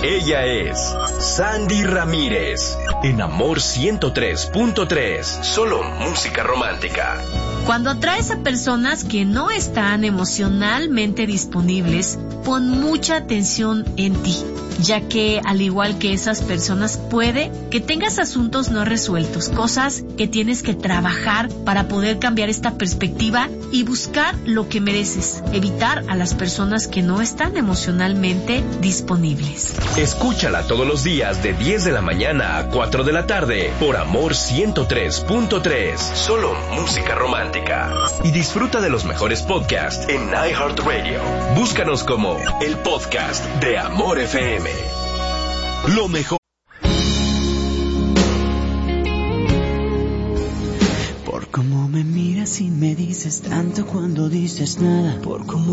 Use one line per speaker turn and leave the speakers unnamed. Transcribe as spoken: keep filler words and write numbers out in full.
Ella es Sandy Ramírez, en Amor ciento tres punto tres, solo música romántica.
Cuando atraes a personas que no están emocionalmente disponibles, pon mucha atención en ti, ya que al igual que esas personas puede que tengas asuntos no resueltos, cosas que tienes que trabajar para poder cambiar esta perspectiva y buscar lo que mereces, evitar a las personas que no están emocionalmente disponibles.
Escúchala todos los días de diez de la mañana a cuatro de la tarde por Amor ciento tres punto tres, solo música romántica. Y disfruta de los mejores podcasts en iHeartRadio. Búscanos como el podcast de Amor F M. Lo mejor.
Por cómo me miras y me dices tanto cuando dices nada. Por cómo